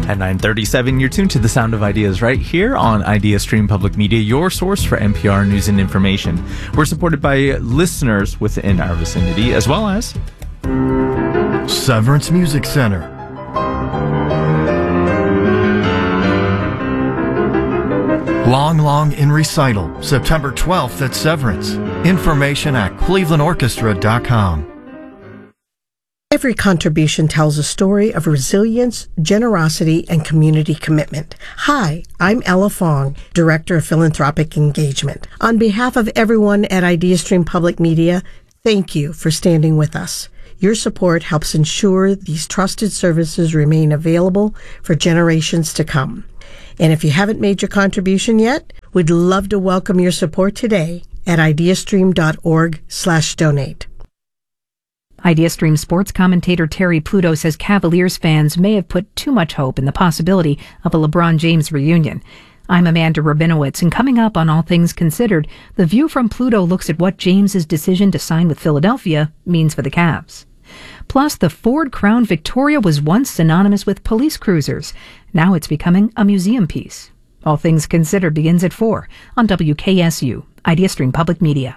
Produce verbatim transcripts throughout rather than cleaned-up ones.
At nine thirty-seven, you're tuned to the Sound of Ideas right here on IdeaStream Public Media, your source for N P R news and information. We're supported by listeners within our vicinity, as well as Severance Music Center, Long Long in Recital, September twelfth at Severance. Information at cleveland orchestra dot com. Every contribution tells a story of resilience, generosity, and community commitment. Hi, I'm Ella Fong, Director of Philanthropic Engagement. On behalf of everyone at IdeaStream Public Media, thank you for standing with us. Your support helps ensure these trusted services remain available for generations to come. And if you haven't made your contribution yet, we'd love to welcome your support today at ideastream.org slash donate. IdeaStream sports commentator Terry Pluto says Cavaliers fans may have put too much hope in the possibility of a LeBron James reunion. I'm Amanda Rabinowitz, and coming up on All Things Considered, The View from Pluto looks at what James's decision to sign with Philadelphia means for the Cavs. Plus, the Ford Crown Victoria was once synonymous with police cruisers. Now it's becoming a museum piece. All Things Considered begins at four on W K S U, IdeaStream Public Media.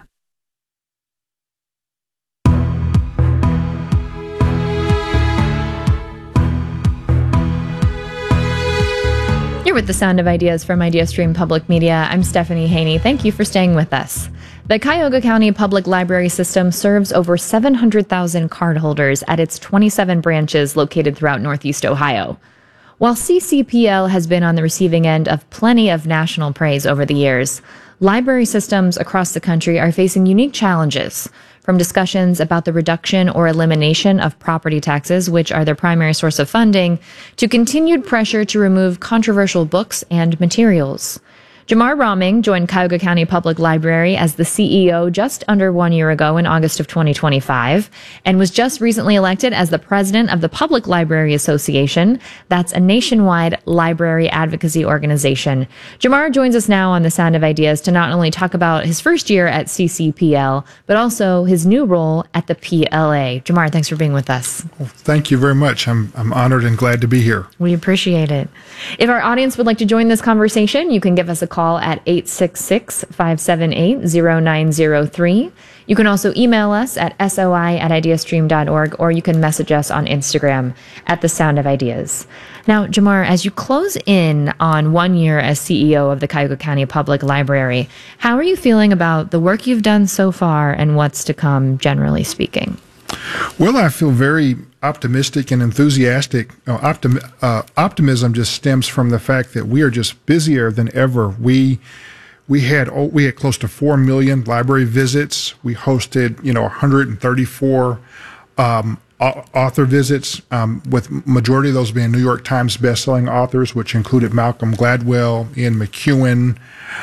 You're with the Sound of Ideas from IdeaStream Public Media. I'm Stephanie Haney. Thank you for staying with us. The Cuyahoga County Public Library System serves over seven hundred thousand cardholders at its twenty-seven branches located throughout Northeast Ohio. While C C P L has been on the receiving end of plenty of national praise over the years, library systems across the country are facing unique challenges, from discussions about the reduction or elimination of property taxes, which are their primary source of funding, to continued pressure to remove controversial books and materials. Jamar Rahming joined Cuyahoga County Public Library as the C E O just under one year ago in August of twenty twenty-five, and was just recently elected as the president of the Public Library Association. That's a nationwide library advocacy organization. Jamar joins us now on the Sound of Ideas to not only talk about his first year at C C P L, but also his new role at the P L A. Jamar, thanks for being with us. Well, thank you very much. I'm I'm honored and glad to be here. We appreciate it. If our audience would like to join this conversation, you can give us a call at eight six six, five seven eight, zero nine zero three. You can also email us at soi at ideastream dot org, or you can message us on Instagram at The Sound of Ideas. Now, Jamar, as you close in on one year as C E O of the Cuyahoga County Public Library, how are you feeling about the work you've done so far and what's to come, generally speaking? Well, I feel very optimistic and enthusiastic. Uh, optim- uh, optimism just stems from the fact that we are just busier than ever. We we had oh, we had close to four million library visits. We hosted, you know, one hundred thirty-four um, author visits, um, with majority of those being New York Times bestselling authors, which included Malcolm Gladwell, Ian McEwan,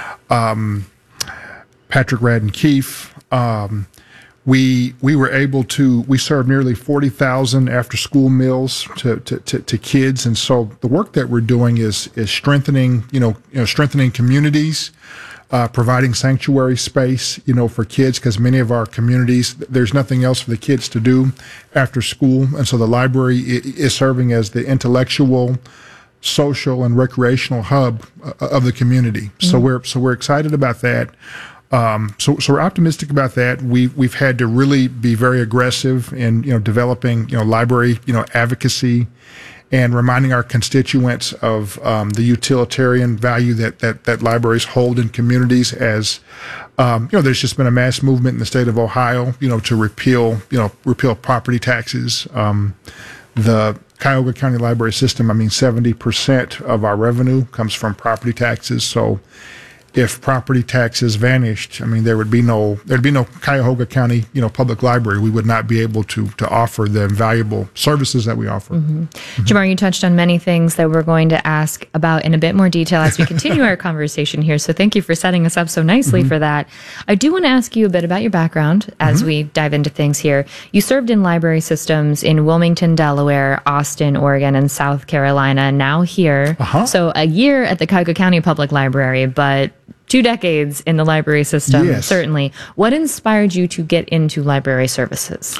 um, Patrick Radden Keefe. Um, We we were able to, we served nearly forty thousand after school meals to, to, to, to kids. And so the work that we're doing is is strengthening, you know, you know strengthening communities, uh, providing sanctuary space, you know, for kids, because many of our communities, there's nothing else for the kids to do after school. And so the library is serving as the intellectual, social, and recreational hub of the community. Mm-hmm. So we're so we're excited about that. Um, so, so we're optimistic about that. We, we've had to really be very aggressive in, you know, developing, you know, library, you know, advocacy, and reminding our constituents of um, the utilitarian value that, that, that libraries hold in communities. As um, you know, there's just been a mass movement in the state of Ohio, you know, to repeal, you know, repeal property taxes. Um, the Cuyahoga County Library System, I mean, seventy percent of our revenue comes from property taxes. So if property taxes vanished, I mean, there would be no there'd be no Cuyahoga County, you know, Public Library. We would not be able to to offer the valuable services that we offer. Mm-hmm. Mm-hmm. Jamar, you touched on many things that we're going to ask about in a bit more detail as we continue our conversation here. So thank you for setting us up so nicely mm-hmm. for that. I do want to ask you a bit about your background as mm-hmm. we dive into things here. You served in library systems in Wilmington, Delaware, Austin, Oregon, and South Carolina. Now here, uh-huh. so a year at the Cuyahoga County Public Library, but two decades in the library system, yes. Certainly. What inspired you to get into library services?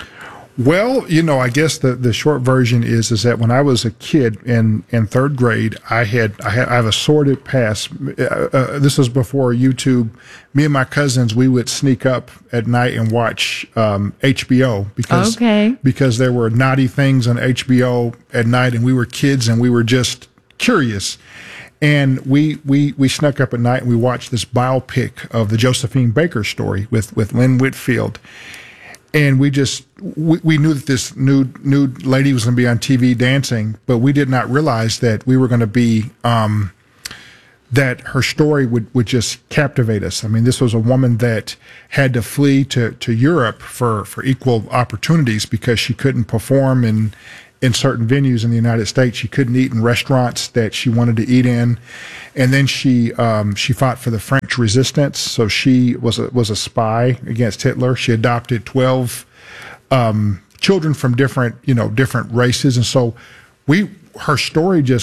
Well, you know, I guess the, the short version is is that when I was a kid in, in third grade, I had I had I have a sordid past. Uh, uh, this was before YouTube. Me and my cousins, we would sneak up at night and watch um, H B O because okay. because there were naughty things on H B O at night, and we were kids and we were just curious. And we we we snuck up at night and we watched this biopic of the Josephine Baker story with with Lynn Whitfield. And we just, we, we knew that this nude, nude lady was going to be on T V dancing, but we did not realize that we were going to be, um, that her story would, would just captivate us. I mean, this was a woman that had to flee to, to Europe for, for equal opportunities because she couldn't perform in, in certain venues in the United States. She couldn't eat in restaurants that she wanted to eat in. And then she um, she fought for the French resistance. So she was a, was a spy against Hitler. She adopted twelve um, children from different, you know, different races. And so we, her story just,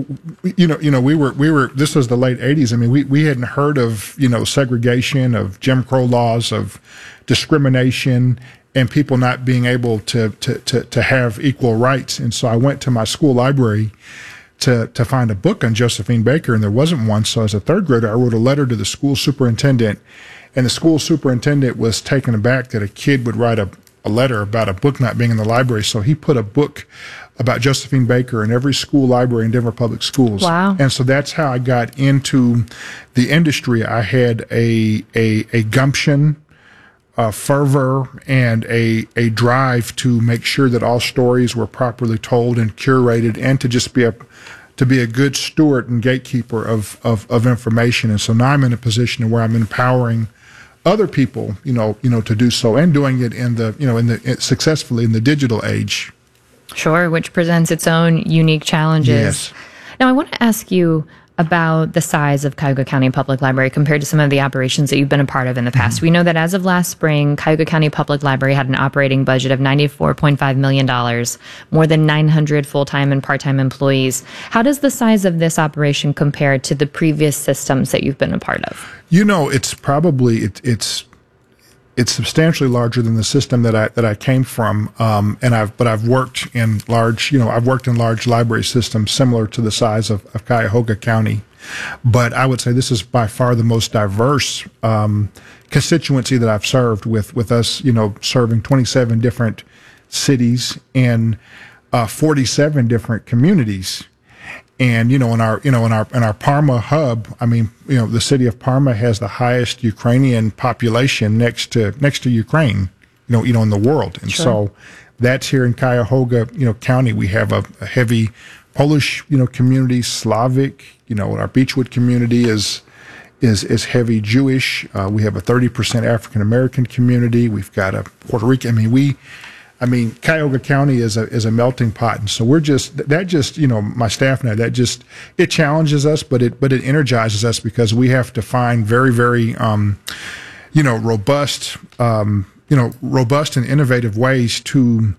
you know, you know, we were, we were, this was the late eighties. I mean, we, we hadn't heard of, you know, segregation, of Jim Crow laws, of discrimination, and people not being able to, to, to, to have equal rights. And so I went to my school library to, to find a book on Josephine Baker, and there wasn't one. So as a third grader, I wrote a letter to the school superintendent, and the school superintendent was taken aback that a kid would write a, a letter about a book not being in the library. So he put a book about Josephine Baker in every school library in Denver Public Schools. Wow. And so that's how I got into the industry. I had a, a, a gumption, Uh, fervor, and a a drive to make sure that all stories were properly told and curated, and to just be a to be a good steward and gatekeeper of, of, of information. And so now I'm in a position where I'm empowering other people, you know, you know, to do so, and doing it in the you know in the successfully in the digital age. Sure, which presents its own unique challenges. Yes. Now, I want to ask you about the size of Cuyahoga County Public Library compared to some of the operations that you've been a part of in the past. Mm-hmm. We know that as of last spring, Cuyahoga County Public Library had an operating budget of ninety-four point five million dollars, more than nine hundred full-time and part-time employees. How does the size of this operation compare to the previous systems that you've been a part of? You know, it's probably, it, it's it's substantially larger than the system that I that I came from, um, and I've but I've worked in large, you know, I've worked in large library systems similar to the size of, of Cuyahoga County, but I would say this is by far the most diverse um, constituency that I've served with with us, you know, serving twenty-seven different cities and uh, forty-seven different communities. And, you know, in our, you know, in our, in our Parma hub, I mean, you know, the city of Parma has the highest Ukrainian population next to, next to Ukraine, you know, you know, in the world. And sure. So that's here in Cuyahoga, you know, County. We have a, a heavy Polish, you know, community, Slavic, you know, our Beechwood community is, is, is heavy Jewish. Uh, we have a thirty percent African-American community. We've got a Puerto Rican. I mean, we, I mean, Cuyahoga County is a is a melting pot, and so we're just that just you know my staff now that just it challenges us, but it but it energizes us because we have to find very very um, you know robust um, you know robust and innovative ways to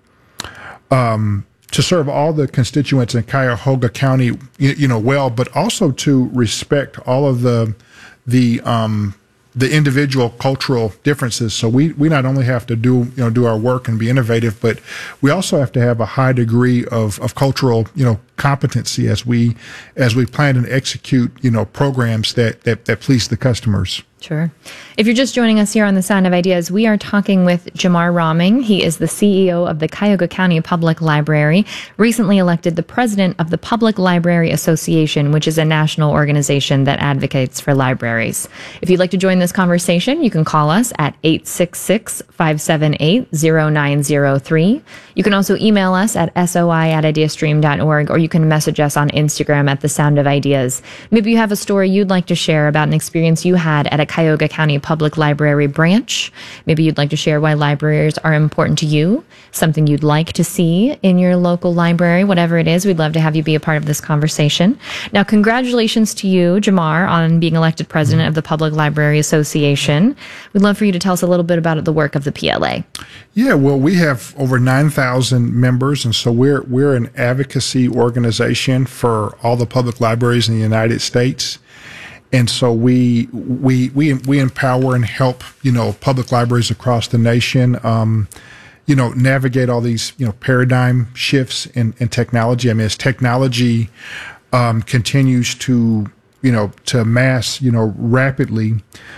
um, to serve all the constituents in Cuyahoga County you, you know well, but also to respect all of the the um, the individual cultural differences. So we, we not only have to do, you know, do our work and be innovative, but we also have to have a high degree of, of cultural, you know, competency as we, as we plan and execute, you know, programs that, that, that please the customers. Sure. If you're just joining us here on The Sound of Ideas, we are talking with Jamar Rahming. He is the C E O of the Cuyahoga County Public Library, recently elected the president of the Public Library Association, which is a national organization that advocates for libraries. If you'd like to join this conversation, you can call us at eight six six, five seven eight, zero nine zero three. You can also email us at soi at ideastream dot org, or you can message us on Instagram at The Sound of Ideas. Maybe you have a story you'd like to share about an experience you had at a Cuyahoga County Public Library branch. Maybe you'd like to share why libraries are important to you, something you'd like to see in your local library, whatever it is. We'd love to have you be a part of this conversation. Now, congratulations to you, Jamar, on being elected president of the Public Library Association. We'd love for you to tell us a little bit about the work of the P L A. Yeah, well, we have over nine thousand members, and so we're we're an advocacy organization for all the public libraries in the United States. And so we we we we empower and help, you know, public libraries across the nation, um, you know, navigate all these, you know, paradigm shifts in, in technology. I mean, as technology um, continues to, you know, to amass, you know, rapidly,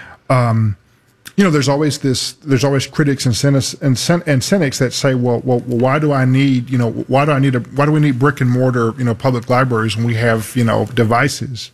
um, you know, there's always this, there's always critics and cynics and, and cynics that say, well, well, why do I need, you know, why do I need a, why do we need brick and mortar, you know, public libraries when we have, you know, devices?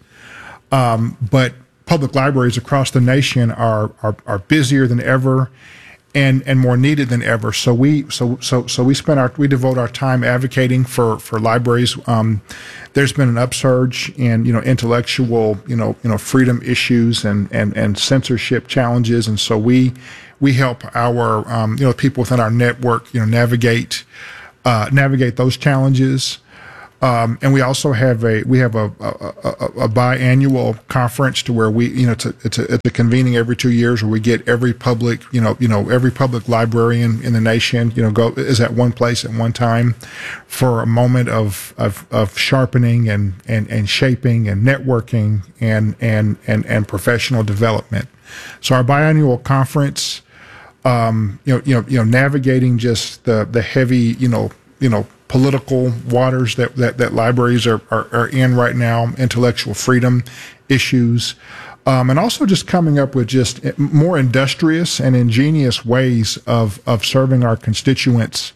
Um, but public libraries across the nation are, are, are busier than ever and, and more needed than ever. So we, so, so, so we spend our, we devote our time advocating for, for libraries. Um, there's been an upsurge in, you know, intellectual, you know, you know, freedom issues and, and, and censorship challenges. And so we, we help our, um, you know, people within our network, you know, navigate, uh, navigate those challenges. Um, and we also have a we have a, a, a, a biannual conference to where we you know it's a, it's, a, it's a convening every two years where we get every public you know you know every public librarian in the nation you know go is at one place at one time for a moment of of, of sharpening and, and, and shaping and networking and and, and and professional development. So our biannual conference, um, you know you know you know navigating just the the heavy you know you know. political waters that, that, that libraries are, are, are in right now, intellectual freedom issues, um, and also just coming up with just more industrious and ingenious ways of, of serving our constituents,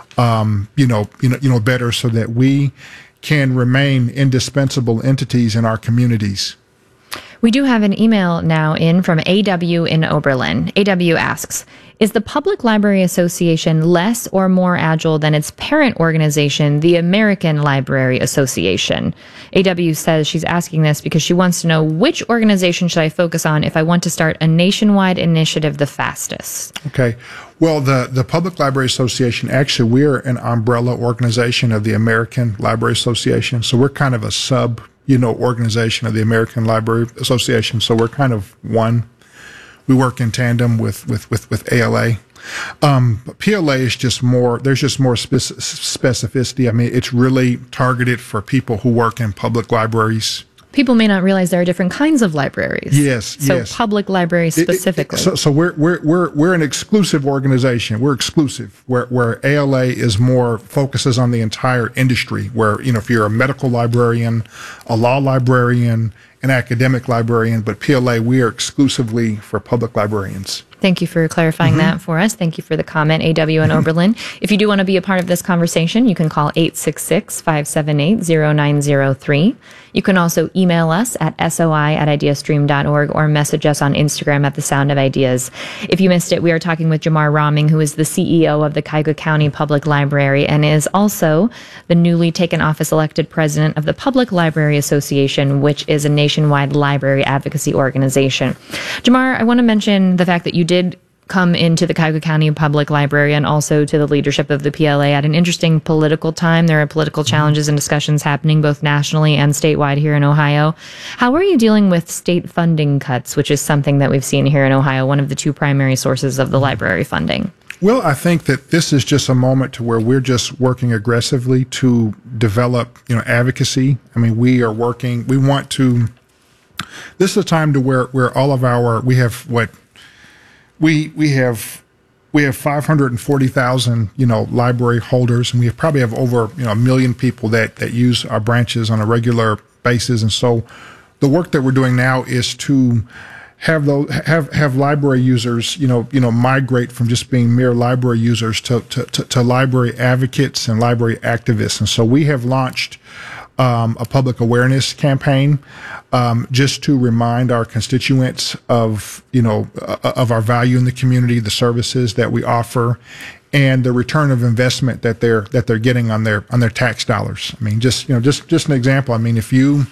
um, you know, you know, you know, better so that we can remain indispensable entities in our communities. We do have an email now in from A W in Oberlin. A W asks, is the Public Library Association less or more agile than its parent organization, the American Library Association? A W says she's asking this because she wants to know which organization should I focus on if I want to start a nationwide initiative the fastest? Okay. Well, the, the Public Library Association, actually, we're an umbrella organization of the American Library Association. So we're kind of a sub you know, organization of the American Library Association. So we're kind of one. We work in tandem with, with, with, with A L A. Um, P L A is just more, there's just more spec- specificity. I mean, it's really targeted for people who work in public libraries. People may not realize there are different kinds of libraries. Yes, so yes. public libraries specifically. It, it, so, so we're we're we're we're an exclusive organization. We're exclusive. Where where A L A is more focuses on the entire industry. Where you know if you're a medical librarian, a law librarian, an academic librarian, but P L A we are exclusively for public librarians. Thank you for clarifying mm-hmm. that for us. Thank you for the comment, A W in Oberlin. If you do want to be a part of this conversation, you can call eight six six, five seven eight, zero nine zero three. You can also email us at soi at ideastream dot org or message us on Instagram at The Sound of Ideas. If you missed it, we are talking with Jamar Rahming, who is the C E O of the Cuyahoga County Public Library and is also the newly taken office elected president of the Public Library Association, which is a nationwide library advocacy organization. Jamar, I want to mention the fact that you did come into the Cuyahoga County Public Library and also to the leadership of the P L A at an interesting political time. There are political challenges and discussions happening both nationally and statewide here in Ohio. How are you dealing with state funding cuts, which is something that we've seen here in Ohio, one of the two primary sources of the library funding? Well, I think that this is just a moment to where we're just working aggressively to develop, you know, advocacy. I mean, we are working, we want to, this is a time to where, where all of our, we have what, We we have we have five hundred forty thousand you know library holders, and we probably have over you know a million people that, that use our branches on a regular basis. And so, the work that we're doing now is to have those have have library users you know you know migrate from just being mere library users to to, to, to library advocates and library activists. And so we have launched Um, a public awareness campaign, um, just to remind our constituents of, you know, uh, of our value in the community, the services that we offer, and the return of investment that they're that they're getting on their on their tax dollars. I mean, just you know, just just an example. I mean, if you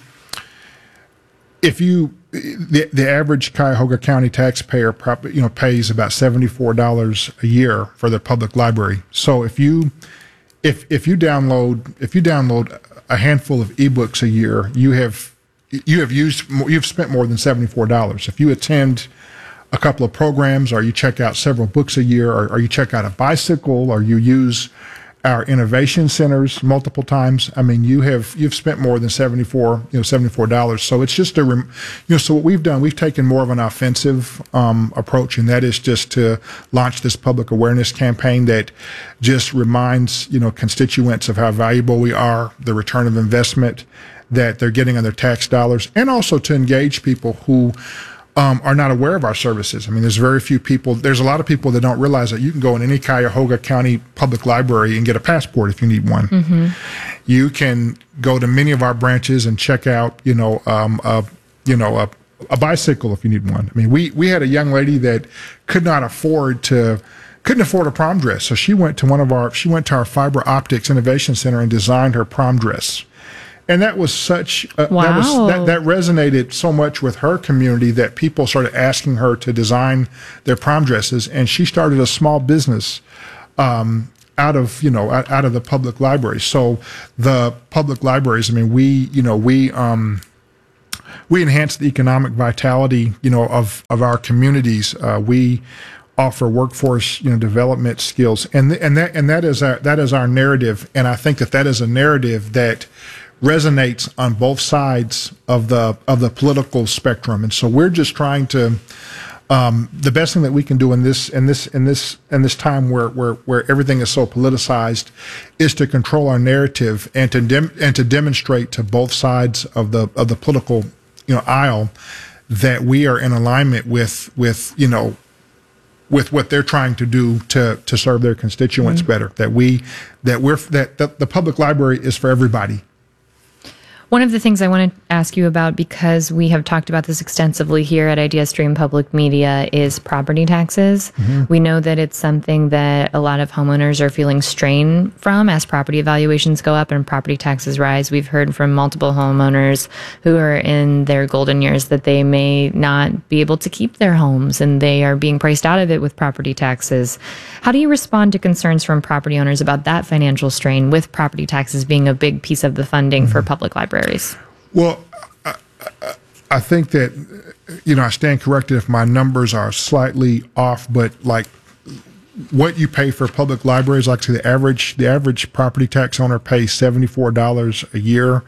if you the the average Cuyahoga County taxpayer, probably you know, pays about seventy-four dollars a year for their public library. So if you if if you download if you download a handful of ebooks a year, you have you have used you've spent more than seventy-four dollars. If you attend a couple of programs, or you check out several books a year, or, or you check out a bicycle, or you use our innovation centers multiple times. I mean, you have you've spent more than seventy-four, you know, seventy-four dollars. So it's just a, rem- you know, so what we've done, we've taken more of an offensive um, approach, and that is just to launch this public awareness campaign that just reminds, you know, constituents of how valuable we are, the return of investment that they're getting on their tax dollars, and also to engage people who Um, are not aware of our services. I mean, there's very few people, there's a lot of people that don't realize that you can go in any Cuyahoga County public library and get a passport if you need one. Mm-hmm. You can go to many of our branches and check out, you know, um, a, you know, a, a bicycle if you need one. I mean, we, we had a young lady that could not afford to, couldn't afford a prom dress. So she went to one of our, she went to our Fiber Optics Innovation Center and designed her prom dress. And that was such, uh, wow. that, was, that, that resonated so much with her community that people started asking her to design their prom dresses. And she started a small business um, out of, you know, out, out of the public libraries. So the public libraries, I mean, we, you know, we, um, we enhance the economic vitality, you know, of, of our communities. Uh, we offer workforce, you know, development skills. And, th- and that, and that is our, that is our narrative. And I think that that is a narrative that resonates on both sides of the of the political spectrum, and so we're just trying to. Um, the best thing that we can do in this in this in this in this time where where where everything is so politicized, is to control our narrative and to dem- and to demonstrate to both sides of the of the political, you know, aisle that we are in alignment with with you know. with what they're trying to do to, to serve their constituents mm-hmm. better. That we that we're that, that the public library is for everybody. One of the things I want to ask you about, because we have talked about this extensively here at IdeaStream Public Media, is property taxes. Mm-hmm. We know that it's something that a lot of homeowners are feeling strain from as property valuations go up and property taxes rise. We've heard from multiple homeowners who are in their golden years that they may not be able to keep their homes and they are being priced out of it with property taxes. How do you respond to concerns from property owners about that financial strain, with property taxes being a big piece of the funding mm-hmm. for public libraries? Well, I, I, I think that, you know, I stand corrected if my numbers are slightly off, but like what you pay for public libraries, like to the average, the average property tax owner pays seventy-four dollars a year.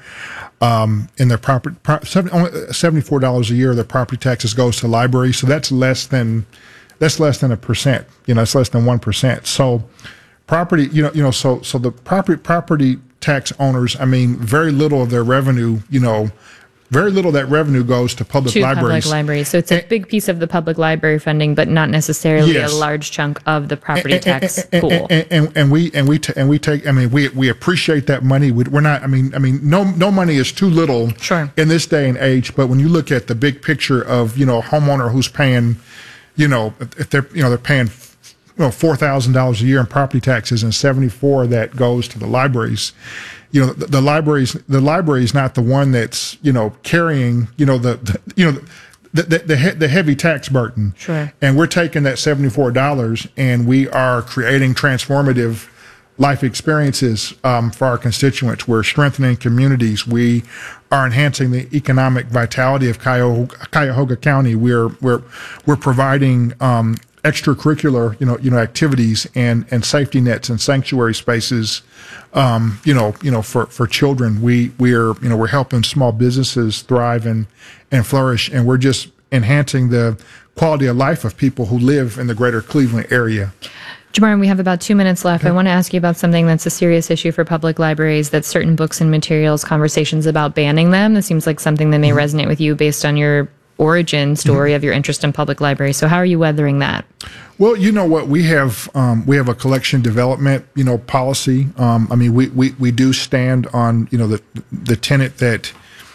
Um, in their property, pro, seventy-four dollars a year, their property taxes goes to libraries. So that's less than, that's less than a percent, you know, it's less than one percent. So property, you know, you know, so, so the property, property, tax owners, I mean, very little of their revenue, you know, very little of that revenue goes to public to libraries. public libraries. So it's a and, big piece of the public library funding, but not necessarily yes. a large chunk of the property and, tax and, pool. And, and, and we and we t- and we take. I mean, we we appreciate that money. We, we're not. I mean, I mean, no no money is too little sure. in this day and age. But when you look at the big picture of, you know, a homeowner who's paying, you know, if they're you know they're paying, you know, four thousand dollars a year in property taxes, and seventy-four that goes to the libraries. You know, the, the libraries, the library is not the one that's, you know, carrying, you know, the, the you know, the, the, the, he, the heavy tax burden. Sure. And we're taking that seventy-four dollars and we are creating transformative life experiences um, for our constituents. We're strengthening communities. We are enhancing the economic vitality of Cuyahoga, Cuyahoga County. We're, we're, we're providing, um, extracurricular, you know, you know, activities and, and safety nets and sanctuary spaces, um, you know, you know, for, for children. We, we are, you know, we're helping small businesses thrive and, and flourish. And we're just enhancing the quality of life of people who live in the greater Cleveland area. Jamar, we have about two minutes left. Okay. I want to ask you about something that's a serious issue for public libraries, that's certain books and materials, conversations about banning them. This seems like something that may mm-hmm. resonate with you based on your origin story mm-hmm. of your interest in public libraries. So how are you weathering that? Well, you know what, we have um, we have a collection development, you know, policy. Um, I mean, we, we, we do stand on, you know, the the tenet that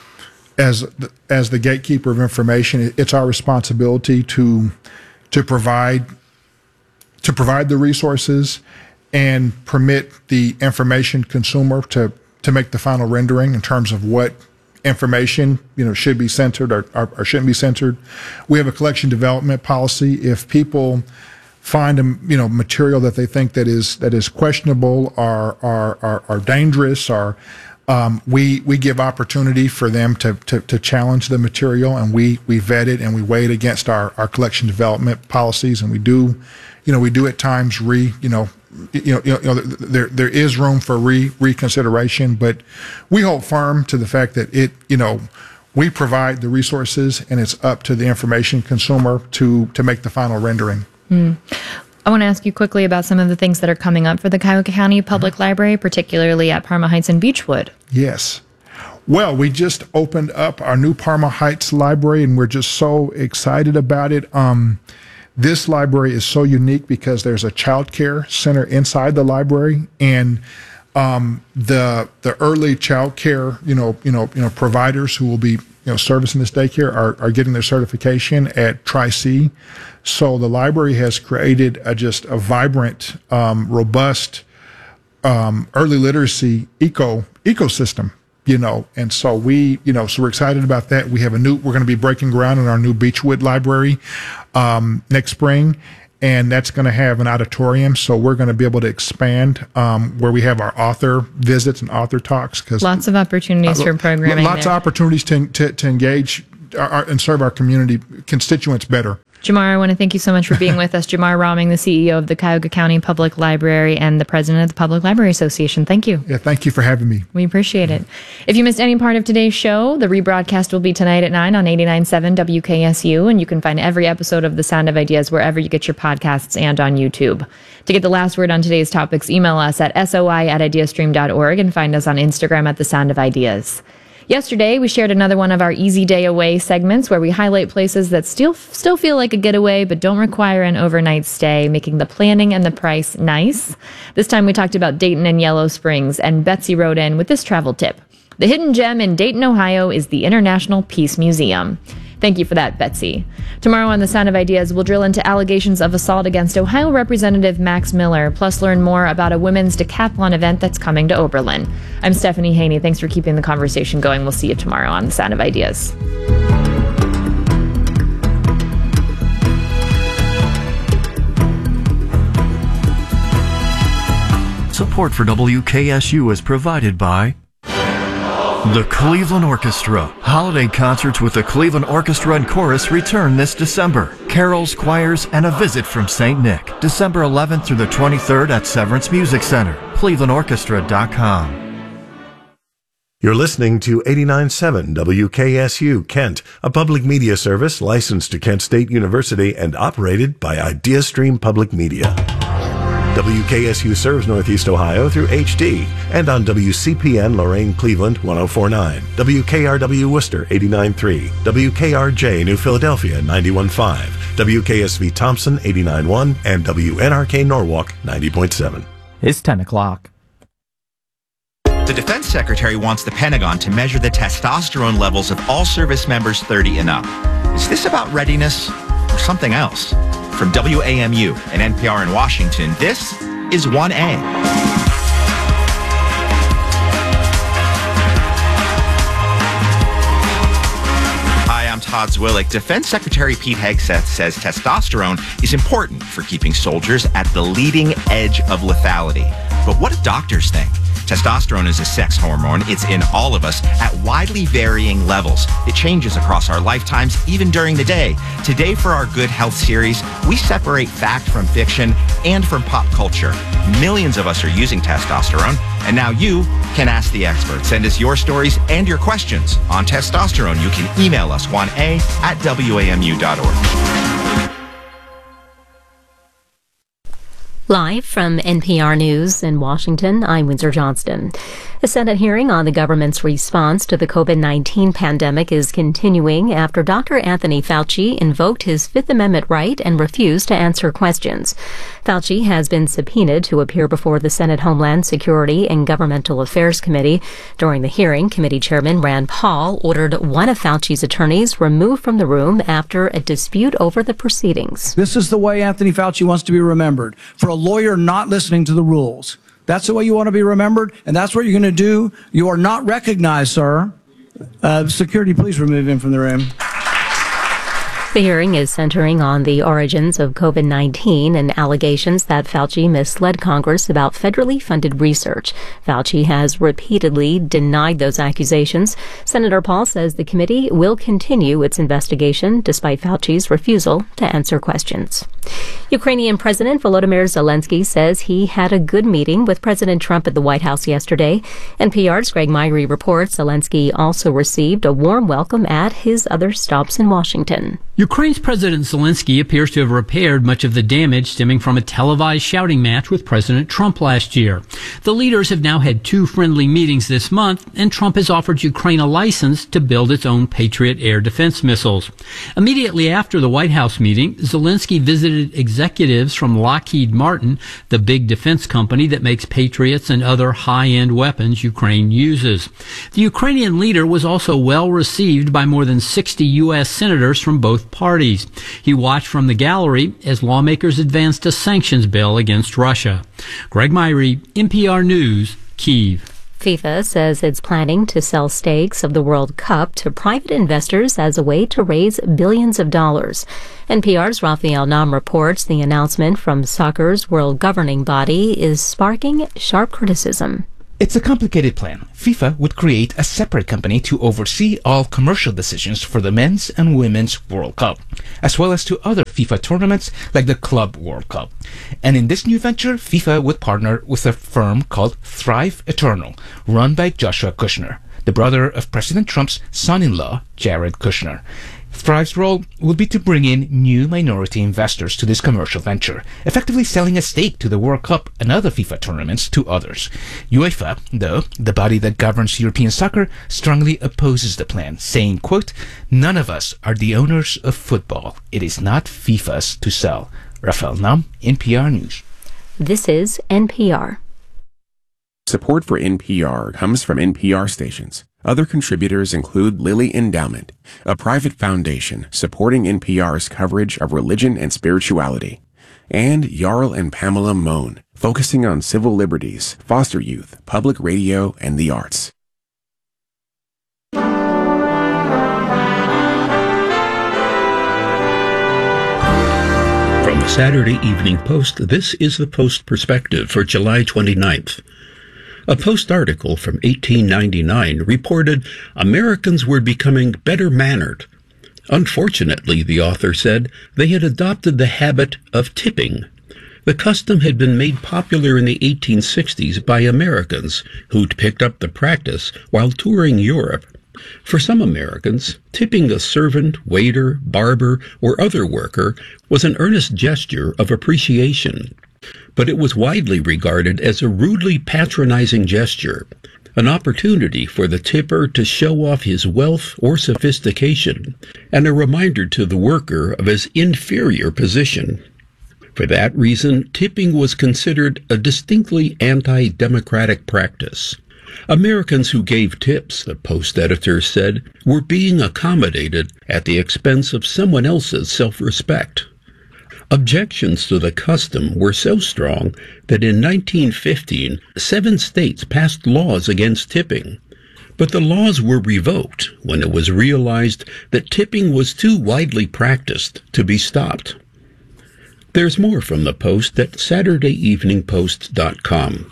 as as the gatekeeper of information, it's our responsibility to to provide to provide the resources and permit the information consumer to to make the final rendering in terms of what information, you know, should be censored or, or, or shouldn't be censored. We have a collection development policy. If people find a, you know, material that they think that is that is questionable or or, or, or dangerous, or um, we we give opportunity for them to, to to challenge the material, and we we vet it and we weigh it against our, our collection development policies, and we do, you know, we do at times re you know you know, you know, you know there there is room for re reconsideration, but we hold firm to the fact that it, you know, we provide the resources, and it's up to the information consumer to to make the final rendering. Mm. I want to ask you quickly about some of the things that are coming up for the Cuyahoga County Public mm-hmm. Library, particularly at Parma Heights and Beechwood. Yes. Well, we just opened up our new Parma Heights library, and we're just so excited about it. Um, this library is so unique because there's a child care center inside the library, and um, the the early child care, you know, you know, you know, providers who will be, you know, servicing this daycare are, are getting their certification at Tri-C. So the library has created a, just a vibrant, um, robust, um, early literacy eco ecosystem. You know, and so we, you know, so we're excited about that. We have a new, we're going to be breaking ground in our new Beechwood library um, next spring, and that's going to have an auditorium. So we're going to be able to expand um, where we have our author visits and author talks. Cause lots of opportunities uh, for programming. Lots there. of opportunities to, to, to engage our, our, and serve our community constituents better. Jamar, I want to thank you so much for being with us. Jamar Rahming, the C E O of the Cuyahoga County Public Library and the president of the Public Library Association. Thank you. Yeah, thank you for having me. We appreciate it. If you missed any part of today's show, the rebroadcast will be tonight at nine on eighty-nine point seven W K S U, and you can find every episode of The Sound of Ideas wherever you get your podcasts and on YouTube. To get the last word on today's topics, email us at soi at ideastream dot org and find us on Instagram at The Sound of Ideas. Yesterday, we shared another one of our Easy Day Away segments where we highlight places that still still feel like a getaway but don't require an overnight stay, making the planning and the price nice. This time we talked about Dayton and Yellow Springs, and Betsy wrote in with this travel tip. The hidden gem in Dayton, Ohio is the International Peace Museum. Thank you for that, Betsy. Tomorrow on The Sound of Ideas, we'll drill into allegations of assault against Ohio Representative Max Miller, plus learn more about a women's decathlon event that's coming to Oberlin. I'm Stephanie Haney. Thanks for keeping the conversation going. We'll see you tomorrow on The Sound of Ideas. Support for W K S U is provided by the Cleveland Orchestra. Holiday concerts with the Cleveland Orchestra and Chorus return this December. Carols, choirs, and a visit from Saint Nick. December eleventh through the twenty-third at Severance Music Center. cleveland orchestra dot com. You're listening to eighty-nine point seven W K S U Kent, a public media service licensed to Kent State University and operated by IdeaStream Public Media. W K S U serves Northeast Ohio through H D and on W C P N Lorain Cleveland one oh four point nine, W K R W Worcester eighty-nine point three, W K R J New Philadelphia ninety-one point five, W K S V Thompson eighty-nine point one, and W N R K Norwalk ninety point seven. It's ten o'clock. The Defense Secretary wants the Pentagon to measure the testosterone levels of all service members thirty and up. Is this about readiness or something else? From W A M U and N P R in Washington, this is one A. Hi, I'm Todd Zwillick. Defense Secretary Pete Hegseth says testosterone is important for keeping soldiers at the leading edge of lethality. But what do doctors think? Testosterone is a sex hormone. It's in all of us at widely varying levels. It changes across our lifetimes, even during the day. Today, for our Good Health series, we separate fact from fiction and from pop culture. Millions of us are using testosterone, and now you can ask the experts. Send us your stories and your questions on testosterone. You can email us one A at W A M U dot org. Live from N P R News in Washington, I'm Windsor Johnston. A Senate hearing on the government's response to the COVID nineteen pandemic is continuing after Doctor Anthony Fauci invoked his Fifth Amendment right and refused to answer questions. Fauci has been subpoenaed to appear before the Senate Homeland Security and Governmental Affairs Committee. During the hearing, Committee Chairman Rand Paul ordered one of Fauci's attorneys removed from the room after a dispute over the proceedings. This is the way Anthony Fauci wants to be remembered, for a lawyer not listening to the rules. That's the way you want to be remembered, and that's what you're going to do. You are not recognized, sir. Uh, security, please remove him from the room. The hearing is centering on the origins of COVID nineteen and allegations that Fauci misled Congress about federally funded research. Fauci has repeatedly denied those accusations. Senator Paul says the committee will continue its investigation despite Fauci's refusal to answer questions. Ukrainian President Volodymyr Zelensky says he had a good meeting with President Trump at the White House yesterday. N P R's Greg Myrie reports Zelensky also received a warm welcome at his other stops in Washington. Ukraine's President Zelensky appears to have repaired much of the damage stemming from a televised shouting match with President Trump last year. The leaders have now had two friendly meetings this month, and Trump has offered Ukraine a license to build its own Patriot air defense missiles. Immediately after the White House meeting, Zelensky visited executives from Lockheed Martin, the big defense company that makes Patriots and other high-end weapons Ukraine uses. The Ukrainian leader was also well received by more than sixty U S senators from both parties. He watched from the gallery as lawmakers advanced a sanctions bill against Russia. Greg Myrie, N P R News, Kyiv. FIFA says it's planning to sell stakes of the World Cup to private investors as a way to raise billions of dollars. N P R's Raphael Nam reports the announcement from soccer's world governing body is sparking sharp criticism. It's a complicated plan. FIFA would create a separate company to oversee all commercial decisions for the Men's and Women's World Cup, as well as to other FIFA tournaments like the Club World Cup. And in this new venture, FIFA would partner with a firm called Thrive Eternal, run by Joshua Kushner, the brother of President Trump's son-in-law, Jared Kushner. Thrive's role will be to bring in new minority investors to this commercial venture, effectively selling a stake to the World Cup and other FIFA tournaments to others. UEFA, though, the body that governs European soccer, strongly opposes the plan, saying, quote, "None of us are the owners of football. It is not FIFA's to sell." Raphael Nam, N P R News. This is N P R. Support for N P R comes from N P R stations. Other contributors include Lilly Endowment, a private foundation supporting N P R's coverage of religion and spirituality, and Jarl and Pamela Mohn, focusing on civil liberties, foster youth, public radio, and the arts. From the Saturday Evening Post, this is the Post Perspective for July twenty-ninth. A Post article from eighteen ninety-nine reported Americans were becoming better-mannered. Unfortunately, the author said, they had adopted the habit of tipping. The custom had been made popular in the eighteen sixties by Americans who'd picked up the practice while touring Europe. For some Americans, tipping a servant, waiter, barber, or other worker was an earnest gesture of appreciation. But it was widely regarded as a rudely patronizing gesture, an opportunity for the tipper to show off his wealth or sophistication, and a reminder to the worker of his inferior position. For that reason, tipping was considered a distinctly anti-democratic practice. Americans who gave tips, the Post editor said, were being accommodated at the expense of someone else's self-respect. Objections to the custom were so strong that in nineteen fifteen, seven states passed laws against tipping. But the laws were revoked when it was realized that tipping was too widely practiced to be stopped. There's more from the Post at Saturday Evening Post dot com.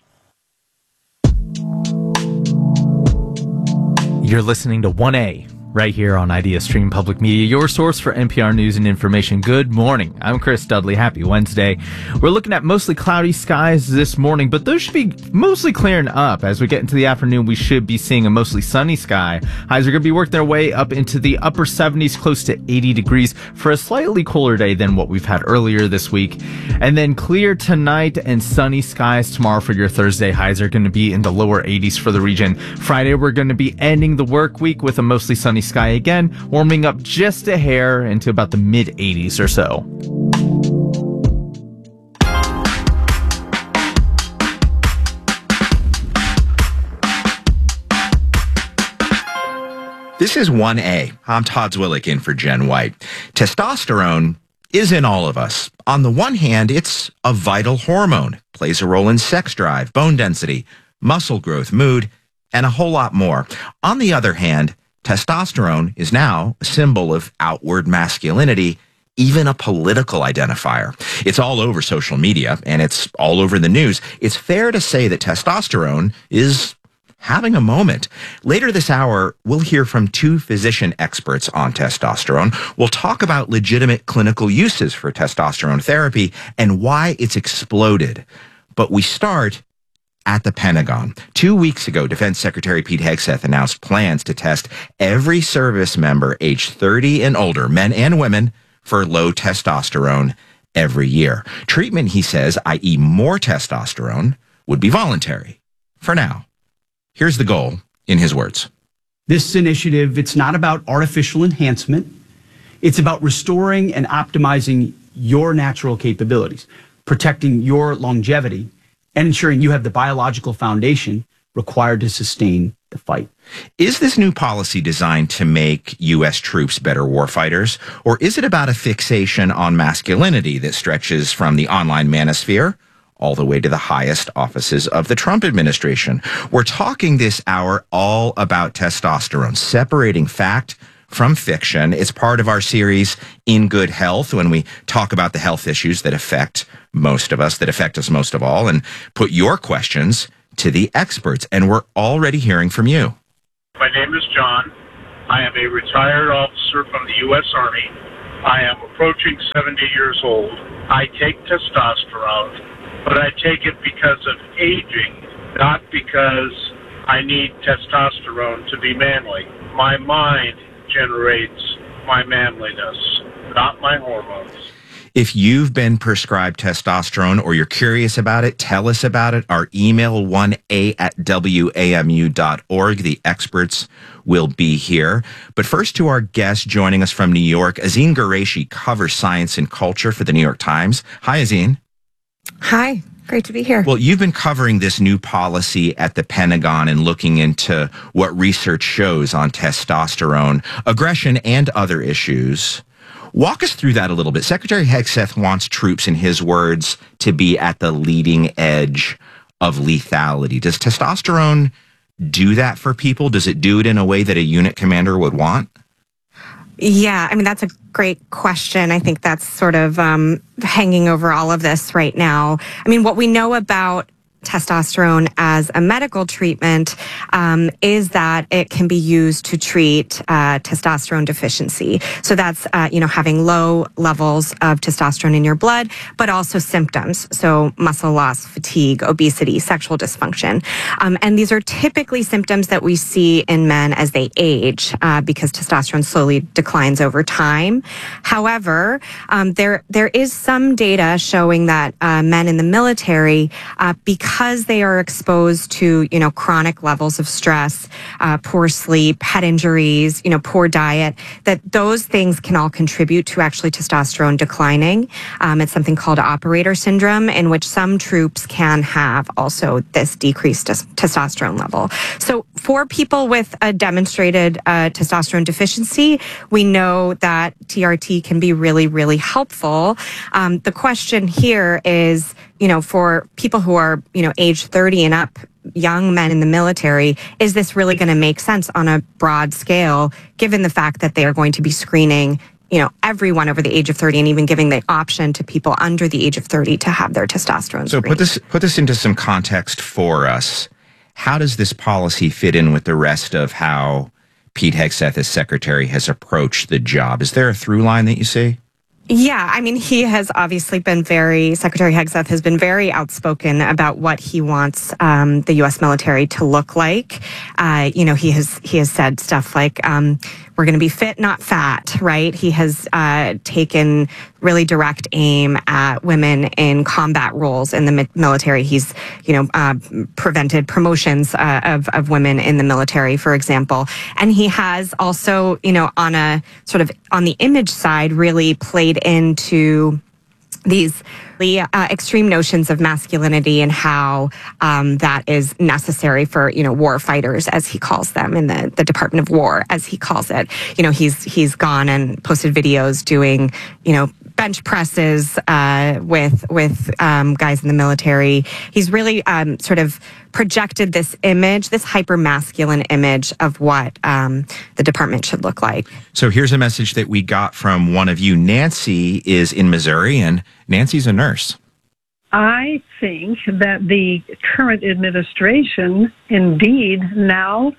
You're listening to one A right here on IdeaStream Public Media, your source for N P R news and information. Good morning. I'm Chris Dudley. Happy Wednesday. We're looking at mostly cloudy skies this morning, but those should be mostly clearing up. As we get into the afternoon, we should be seeing a mostly sunny sky. Highs are going to be working their way up into the upper seventies, close to eighty degrees for a slightly cooler day than what we've had earlier this week. And then clear tonight and sunny skies tomorrow for your Thursday. Highs are going to be in the lower eighties for the region. Friday, we're going to be ending the work week with a mostly sunny sky again, warming up just a hair into about the mid eighties or so. This is one A. I'm Todd Zwillick in for Jen White. Testosterone is in all of us. On the one hand, it's a vital hormone, plays a role in sex drive, bone density, muscle growth, mood, and a whole lot more. On the other hand, Testosterone is now a symbol of outward masculinity, even a political identifier. It's all over social media and it's all over the news. It's fair to say that testosterone is having a moment. Later this hour, we'll hear from two physician experts on testosterone. We'll talk about legitimate clinical uses for testosterone therapy and why it's exploded. But we start at the Pentagon. Two weeks ago, Defense Secretary Pete Hegseth announced plans to test every service member aged thirty and older, men and women, for low testosterone every year. Treatment, he says, that is more testosterone, would be voluntary for now. Here's the goal in his words. This initiative, it's not about artificial enhancement. It's about restoring and optimizing your natural capabilities, protecting your longevity, and ensuring you have the biological foundation required to sustain the fight. Is this new policy designed to make U S troops better warfighters, or is it about a fixation on masculinity that stretches from the online manosphere all the way to the highest offices of the Trump administration? We're talking this hour all about testosterone, separating fact from fiction. It's part of our series In Good Health, when we talk about the health issues that affect most of us, that affect us most of all, and put your questions to the experts. And we're already hearing from you. My name is John. I am a retired officer from the U S Army. I am approaching seventy years old. I take testosterone, but I take it because of aging, not because I need testosterone to be manly. My mind generates my manliness, not my hormones. If you've been prescribed testosterone or you're curious about it, tell us about it. Our email, one a at w a m u dot org. The experts will be here. But first, to our guest joining us from New York, Azeen Qureshi covers science and culture for the New York Times. Hi, Azeen. Hi. Great to be here. Well, you've been covering this new policy at the Pentagon and looking into what research shows on testosterone, aggression, and other issues. Walk us through that a little bit. Secretary Hegseth wants troops, in his words, to be at the leading edge of lethality. Does testosterone do that for people? Does it do it in a way that a unit commander would want? Yeah, I mean, that's a great question. I think that's sort of um, hanging over all of this right now. I mean, what we know about testosterone as a medical treatment um, is that it can be used to treat uh, testosterone deficiency. So that's, uh, you know, having low levels of testosterone in your blood, but also symptoms. So muscle loss, fatigue, obesity, sexual dysfunction. Um, and these are typically symptoms that we see in men as they age uh, because testosterone slowly declines over time. However, um, there there is some data showing that uh, men in the military, uh, because Because they are exposed to, you know, chronic levels of stress, uh, poor sleep, head injuries, you know, poor diet, that those things can all contribute to actually testosterone declining. Um, it's something called operator syndrome, in which some troops can have also this decreased tes- testosterone level. So for people with a demonstrated uh, testosterone deficiency, we know that T R T can be really, really helpful. Um, the question here is, you know, for people who are, you know, age thirty and up, young men in the military, is this really going to make sense on a broad scale, given the fact that they are going to be screening, you know, everyone over the age of thirty and even giving the option to people under the age of thirty to have their testosterone So screened? put this, put this into some context for us. How does this policy fit in with the rest of how Pete Hegseth as secretary has approached the job? Is there a through line that you see? Yeah, I mean, he has obviously been very, Secretary Hegseth has been very outspoken about what he wants um, the U S military to look like. Uh, you know, he has he has said stuff like, um, we're going to be fit, not fat, right? He has uh, taken really direct aim at women in combat roles in the mi- military. He's, you know, uh, prevented promotions uh, of, of women in the military, for example. And he has also, you know, on a sort of on the image side, really played into these uh, extreme notions of masculinity and how um, that is necessary for, you know, war fighters, as he calls them, in the, the Department of War, as he calls it. You know, he's he's gone and posted videos doing, you know, bench presses uh, with with um, guys in the military. He's really um, sort of projected this image, this hyper-masculine image of what um, the department should look like. So here's a message that we got from one of you. Nancy is in Missouri, and Nancy's a nurse. I think that the current administration indeed now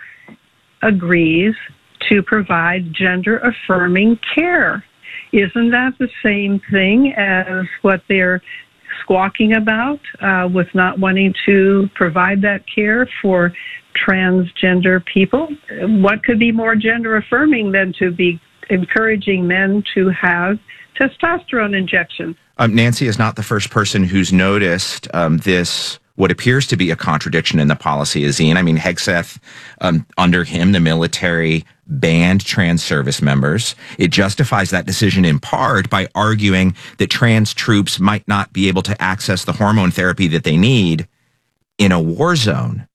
agrees to provide gender-affirming care. Isn't that the same thing as what they're squawking about uh, with not wanting to provide that care for transgender people? What could be more gender-affirming than to be encouraging men to have testosterone injections? Um, Nancy is not the first person who's noticed um, this, what appears to be a contradiction in the policy, Azine. I mean, Hegseth, um, under him, the military banned trans service members. It justifies that decision in part by arguing that trans troops might not be able to access the hormone therapy that they need in a war zone.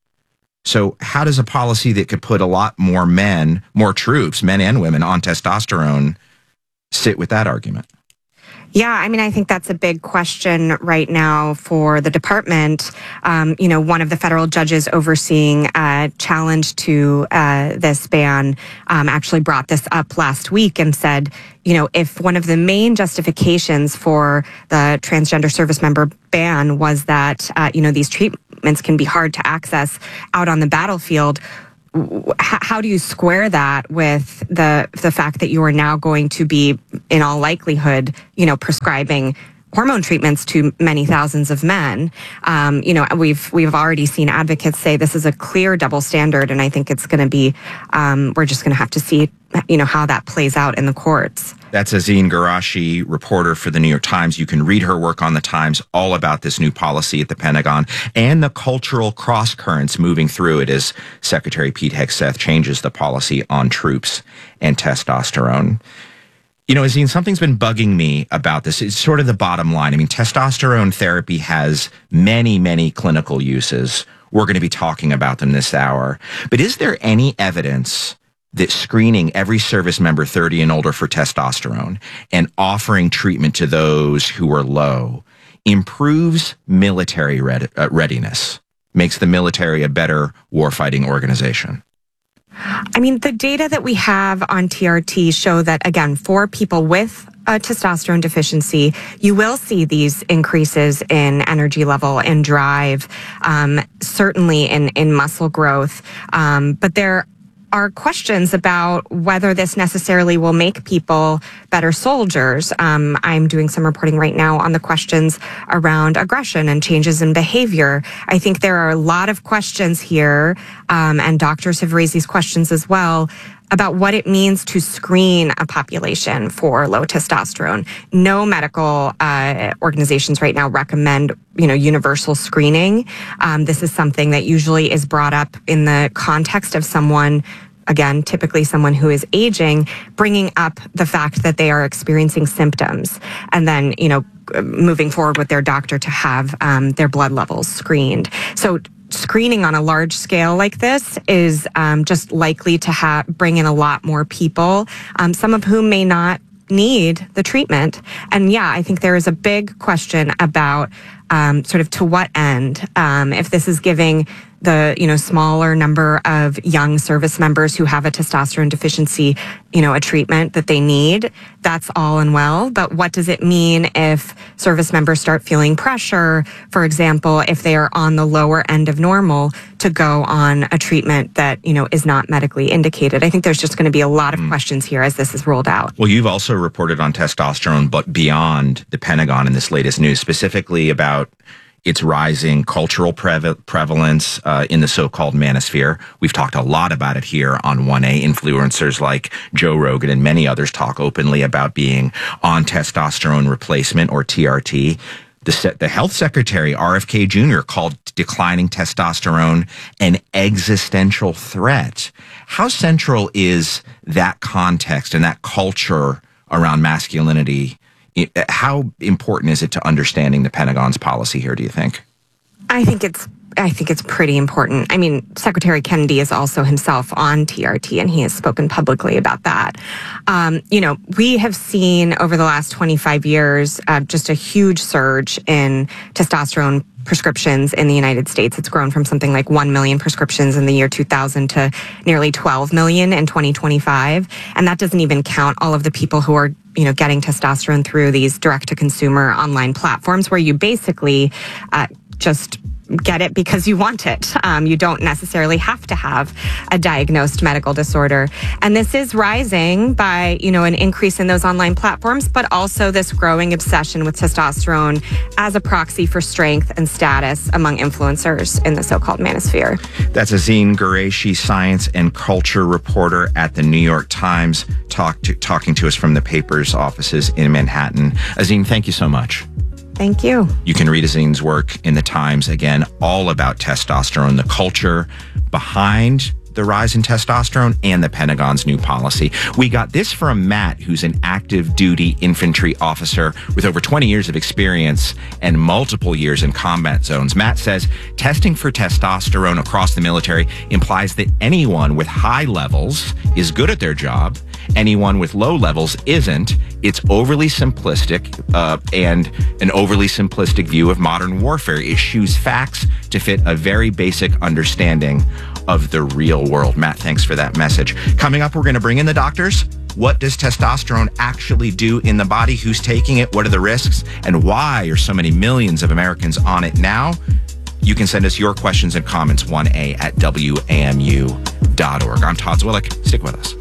So how does a policy that could put a lot more men, more troops, men and women, on testosterone sit with that argument? Yeah, I mean, I think that's a big question right now for the department. Um, you know, one of the federal judges overseeing a challenge to uh, this ban um, actually brought this up last week and said, you know, if one of the main justifications for the transgender service member ban was that, uh, you know, these treatments can be hard to access out on the battlefield, how do you square that with the the fact that you are now going to be, in all likelihood, you know, prescribing hormone treatments to many thousands of men? Um, you know, we've we've already seen advocates say this is a clear double standard, and I think it's going to be, um, we're just going to have to see, you know, how that plays out in the courts. That's Azine Garashi, reporter for the New York Times. You can read her work on the Times all about this new policy at the Pentagon and the cultural cross currents moving through it as Secretary Pete Hegseth changes the policy on troops and testosterone. You know, Azine, something's been bugging me about this. It's sort of the bottom line. I mean, testosterone therapy has many, many clinical uses. We're going to be talking about them this hour. But is there any evidence that screening every service member thirty and older for testosterone and offering treatment to those who are low improves military read- uh, readiness, makes the military a better warfighting organization? I mean, the data that we have on T R T show that, again, for people with a testosterone deficiency, you will see these increases in energy level and drive, um, certainly in, in muscle growth. Um, but there are questions about whether this necessarily will make people better soldiers. Um, I'm doing some reporting right now on the questions around aggression and changes in behavior. I think there are a lot of questions here, um, and doctors have raised these questions as well, about what it means to screen a population for low testosterone. No medical uh, organizations right now recommend, you know, universal screening. Um, this is something that usually is brought up in the context of someone, again, typically someone who is aging, bringing up the fact that they are experiencing symptoms, and then, you know, moving forward with their doctor to have um, their blood levels screened. So screening on a large scale like this is um, just likely to ha- bring in a lot more people, um, some of whom may not need the treatment. And yeah, I think there is a big question about um, sort of to what end, um, if this is giving the, you know, smaller number of young service members who have a testosterone deficiency, you know, a treatment that they need, that's all and well. But what does it mean if service members start feeling pressure, for example, if they are on the lower end of normal, to go on a treatment that, you know, is not medically indicated? I think there's just going to be a lot of mm. questions here as this is rolled out. Well, you've also reported on testosterone, but beyond the Pentagon in this latest news, specifically about its rising cultural pre- prevalence uh, in the so-called manosphere. We've talked a lot about it here on one A. Influencers like Joe Rogan and many others talk openly about being on testosterone replacement, or T R T. The, the health secretary, R F K Junior, called declining testosterone an existential threat. How central is that context and that culture around masculinity? How important is it to understanding the Pentagon's policy here, do you think? I think it's I think it's pretty important. I mean, Secretary Kennedy is also himself on T R T, and he has spoken publicly about that. Um, you know, we have seen over the last twenty-five years uh, just a huge surge in testosterone prescriptions in the United States. It's grown from something like one million prescriptions in the year two thousand to nearly twelve million in twenty twenty-five. And that doesn't even count all of the people who are, you know, getting testosterone through these direct-to-consumer online platforms where you basically uh, just get it because you want it. Um, you don't necessarily have to have a diagnosed medical disorder. And this is rising by, you know, an increase in those online platforms, but also this growing obsession with testosterone as a proxy for strength and status among influencers in the so-called manosphere. That's Azeen Qureshi, science and culture reporter at the New York Times, talk to, talking to us from the paper's offices in Manhattan. Azeen, thank you so much. Thank you. You can read Azeen's work in the Times, again, all about testosterone, the culture behind the rise in testosterone and the Pentagon's new policy. We got this from Matt, who's an active duty infantry officer with over twenty years of experience and multiple years in combat zones. Matt says testing for testosterone across the military implies that anyone with high levels is good at their job. Anyone with low levels isn't. It's overly simplistic uh, and an overly simplistic view of modern warfare. It eschews facts to fit a very basic understanding of the real world. Matt, thanks for that message. Coming up, we're going to bring in the doctors. What does testosterone actually do in the body? Who's taking it? What are the risks? And why are so many millions of Americans on it now? You can send us your questions and comments, one A at W A M U dot org. I'm Todd Zwillich. Stick with us.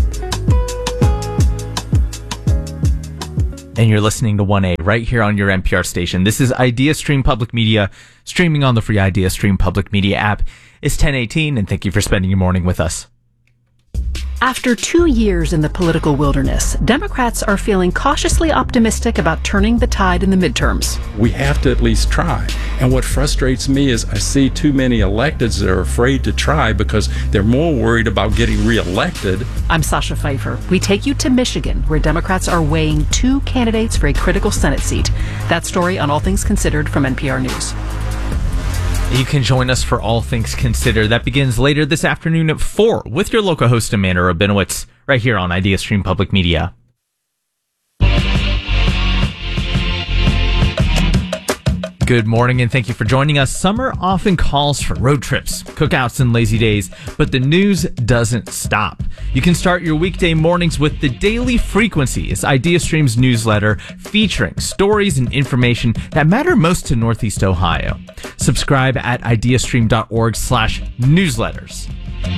And you're listening to one A right here on your N P R station. This is IdeaStream Public Media, streaming on the free IdeaStream Public Media app. It's ten eighteen, and thank you for spending your morning with us. After two years in the political wilderness, Democrats are feeling cautiously optimistic about turning the tide in the midterms. We have to at least try. And what frustrates me is I see too many electeds that are afraid to try because they're more worried about getting reelected. I'm Sasha Pfeiffer. We take you to Michigan, where Democrats are weighing two candidates for a critical Senate seat. That story on All Things Considered from N P R News. You can join us for All Things Considered. That begins later this afternoon at four with your local host, Amanda Rabinowitz, right here on IdeaStream Public Media. Good morning, and thank you for joining us. Summer often calls for road trips, cookouts, and lazy days, but the news doesn't stop. You can start your weekday mornings with The Daily Frequency. It's IdeaStream's newsletter featuring stories and information that matter most to Northeast Ohio. Subscribe at ideastream.org slash newsletters.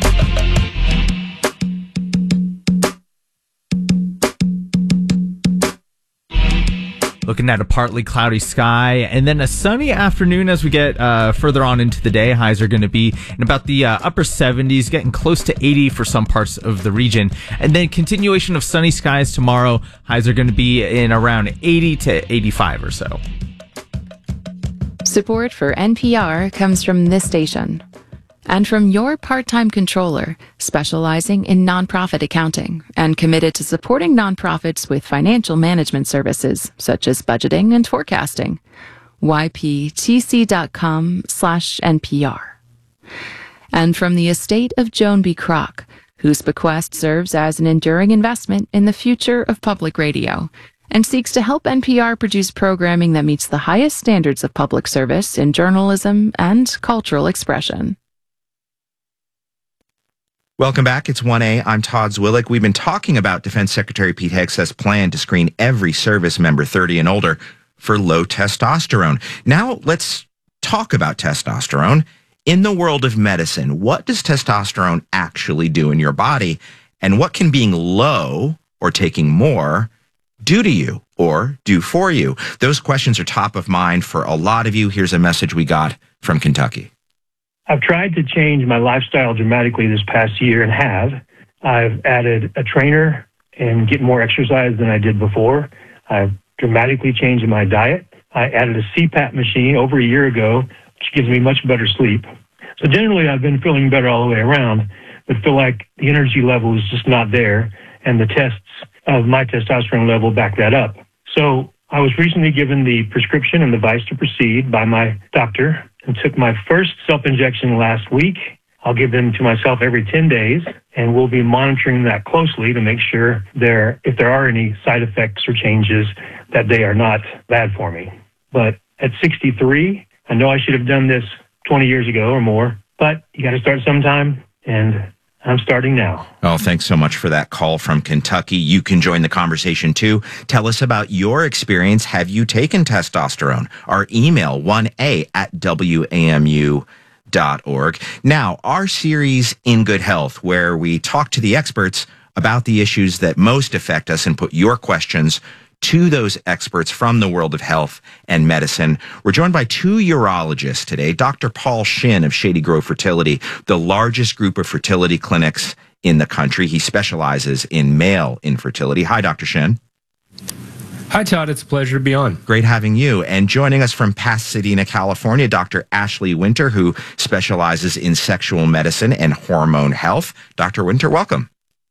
Looking at a partly cloudy sky and then a sunny afternoon as we get uh, further on into the day. Highs are going to be in about the uh, upper seventies, getting close to eighty for some parts of the region. And then continuation of sunny skies tomorrow. Highs are going to be in around eighty to eighty-five or so. Support for N P R comes from this station and from your part-time controller, specializing in nonprofit accounting and committed to supporting nonprofits with financial management services such as budgeting and forecasting. Y P T C dot com slash N P R. And from the estate of Joan B. Kroc, whose bequest serves as an enduring investment in the future of public radio and seeks to help N P R produce programming that meets the highest standards of public service in journalism and cultural expression. Welcome back. It's one A. I'm Todd Zwillich. We've been talking about Defense Secretary Pete Hegseth's plan to screen every service member thirty and older for low testosterone. Now let's talk about testosterone. In the world of medicine, what does testosterone actually do in your body? And what can being low or taking more do to you or do for you? Those questions are top of mind for a lot of you. Here's a message we got from Kentucky. I've tried to change my lifestyle dramatically this past year and have. I've added a trainer and get more exercise than I did before. I've dramatically changed my diet. I added a C PAP machine over a year ago, which gives me much better sleep. So generally, I've been feeling better all the way around, but feel like the energy level is just not there, and the tests of my testosterone level back that up. So I was recently given the prescription and the advice to proceed by my doctor, and took my first self-injection last week. I'll give them to myself every ten days, and we'll be monitoring that closely to make sure there, if there are any side effects or changes, that they are not bad for me. But at sixty-three, I know I should have done this twenty years ago or more, but you got to start sometime, and I'm starting now. Oh, thanks so much for that call from Kentucky. You can join the conversation too. Tell us about your experience. Have you taken testosterone? Our email one A at W A M U dot org. Now, our series In Good Health, where we talk to the experts about the issues that most affect us and put your questions to those experts from the world of health and medicine. We're joined by two urologists today. Doctor Paul Shin of Shady Grove Fertility, the largest group of fertility clinics in the country. He specializes in male infertility. Hi, Doctor Shin. Hi, Todd. It's a pleasure to be on. Great having you. And joining us from Pasadena, California, Doctor Ashley Winter, who specializes in sexual medicine and hormone health. Doctor Winter, welcome.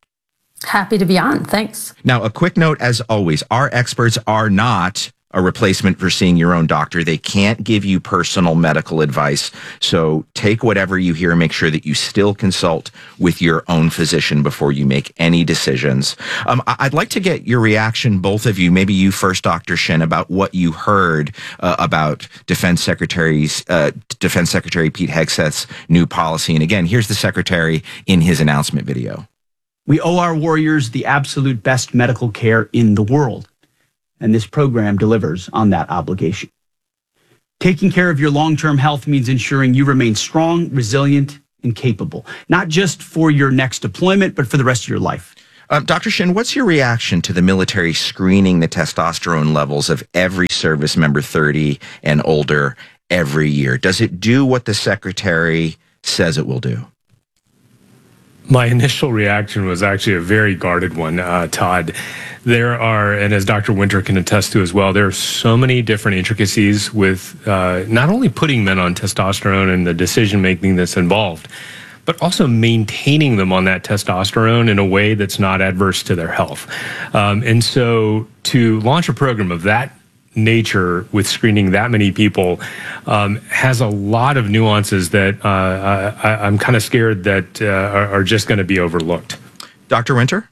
Happy to be on. Thanks. Now, a quick note, as always, our experts are not a replacement for seeing your own doctor. They can't give you personal medical advice. So take whatever you hear and make sure that you still consult with your own physician before you make any decisions. Um, I'd like to get your reaction, both of you, maybe you first, Doctor Shin, about what you heard uh, about Defense Secretary's, uh, Defense Secretary Pete Hegseth's new policy. And again, here's the Secretary in his announcement video. We owe our warriors the absolute best medical care in the world, and this program delivers on that obligation. Taking care of your long-term health means ensuring you remain strong, resilient, and capable, not just for your next deployment, but for the rest of your life. Um, Doctor Shin, what's your reaction to the military screening the testosterone levels of every service member thirty and older every year? Does it do what the Secretary says it will do? My initial reaction was actually a very guarded one, uh, Todd. There are, and as Doctor Winter can attest to as well, there are so many different intricacies with uh, not only putting men on testosterone and the decision-making that's involved, but also maintaining them on that testosterone in a way that's not adverse to their health. Um, and so to launch a program of that nature with screening that many people um, has a lot of nuances that uh, I, I'm kind of scared that uh, are, are just going to be overlooked. Doctor Winter?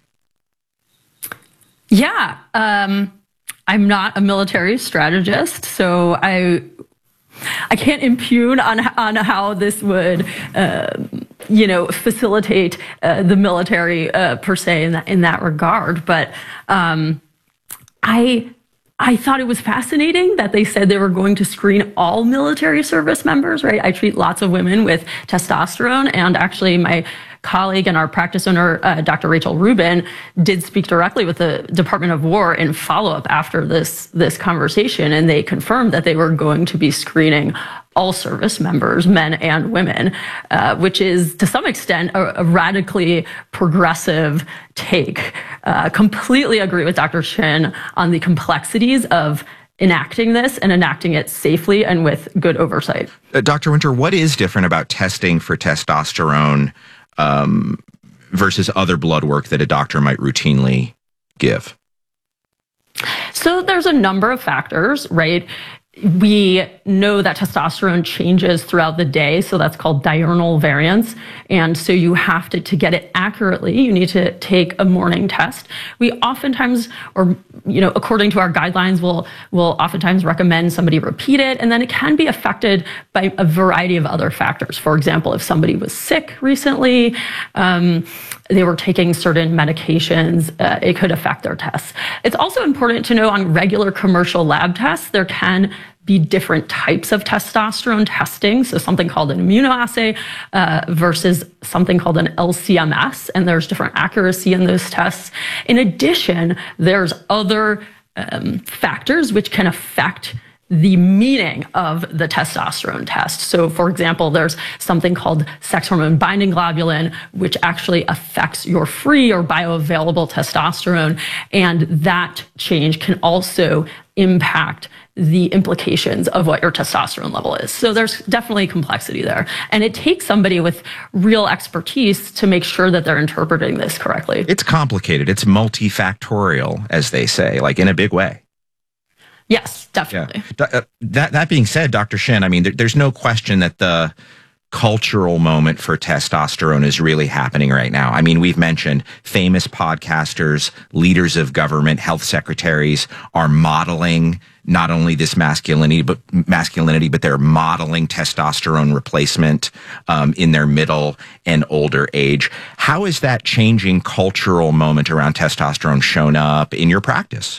Yeah, um, I'm not a military strategist, so I I can't impugn on on how this would uh, you know facilitate uh, the military uh, per se in that in that regard. But um, I. I thought it was fascinating that they said they were going to screen all military service members, right? I treat lots of women with testosterone, and actually my colleague and our practice owner, uh, Doctor Rachel Rubin, did speak directly with the Department of War in follow-up after this, this conversation, and they confirmed that they were going to be screening all service members, men and women, uh, which is to some extent a, a radically progressive take. Uh, completely agree with Doctor Shin on the complexities of enacting this and enacting it safely and with good oversight. Uh, Doctor Winter, what is different about testing for testosterone um, versus other blood work that a doctor might routinely give? So there's a number of factors, right? We know that testosterone changes throughout the day, so that's called diurnal variance. And so you have to, to get it accurately, you need to take a morning test. We oftentimes, or, you know, according to our guidelines, will will oftentimes recommend somebody repeat it, and then it can be affected by a variety of other factors. For example, if somebody was sick recently, um, they were taking certain medications, uh, it could affect their tests. It's also important to know on regular commercial lab tests, there can be different types of testosterone testing. So something called an immunoassay uh, versus something called an L C M S, and there's different accuracy in those tests. In addition, there's other um, factors which can affect the meaning of the testosterone test. So for example, there's something called sex hormone binding globulin, which actually affects your free or bioavailable testosterone. And that change can also impact the implications of what your testosterone level is. So there's definitely complexity there. And it takes somebody with real expertise to make sure that they're interpreting this correctly. It's complicated. It's multifactorial, as they say, like in a big way. Yes, definitely. Yeah. Uh, that, that being said, Doctor Shin, I mean, there, there's no question that the cultural moment for testosterone is really happening right now. I mean, we've mentioned famous podcasters, leaders of government, health secretaries are modeling not only this masculinity, but masculinity, but they're modeling testosterone replacement um, in their middle and older age. How is that changing cultural moment around testosterone shown up in your practice?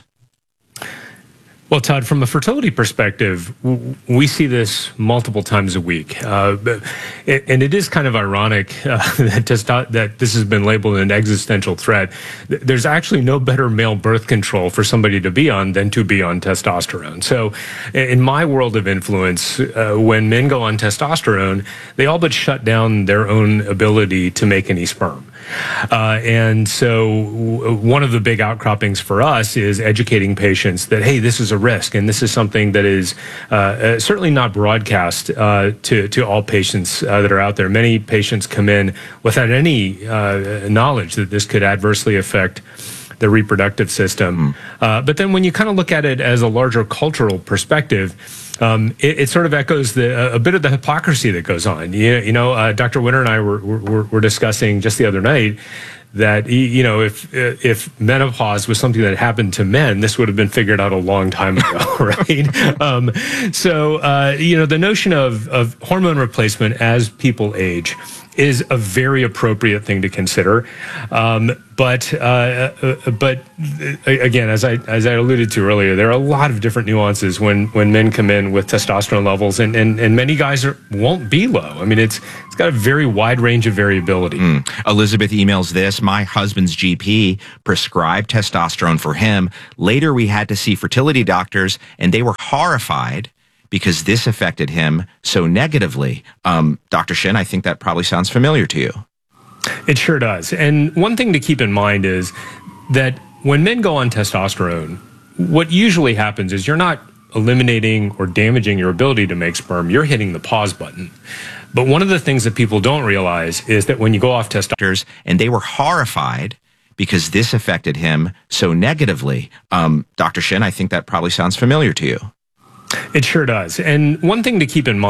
Well, Todd, from a fertility perspective, w- we see this multiple times a week. Uh, but, and it is kind of ironic uh, that, testo- that this has been labeled an existential threat. There's actually no better male birth control for somebody to be on than to be on testosterone. So in my world of influence, uh, when men go on testosterone, they all but shut down their own ability to make any sperm. Uh, and so w- one of the big outcroppings for us is educating patients that, hey, this is a risk, and this is something that is uh, uh, certainly not broadcast uh, to, to all patients uh, that are out there. Many patients come in without any uh, knowledge that this could adversely affect the reproductive system. Mm. Uh, but then when you kind of look at it as a larger cultural perspective, Um, it, it sort of echoes the, a bit of the hypocrisy that goes on. You, you know, uh, Doctor Winter and I were, were, were discussing just the other night that, you know, if if menopause was something that happened to men, this would have been figured out a long time ago, right? um, so, uh, you know, the notion of, of hormone replacement as people age is a very appropriate thing to consider. Um, but uh, uh, but again, as I as I alluded to earlier, there are a lot of different nuances when when men come in with testosterone levels, and and, and many guys are, won't be low. I mean, it's it's got a very wide range of variability. Mm. Elizabeth emails this: my husband's G P prescribed testosterone for him. Later, we had to see fertility doctors, and they were horrified because this affected him so negatively. Um, Doctor Shin, I think that probably sounds familiar to you. It sure does. And one thing to keep in mind is that when men go on testosterone, what usually happens is you're not eliminating or damaging your ability to make sperm. You're hitting the pause button. But one of the things that people don't realize is that when you go off testosterone, and they were horrified because this affected him so negatively. Um, Doctor Shin, I think that probably sounds familiar to you. It sure does. And one thing to keep in mind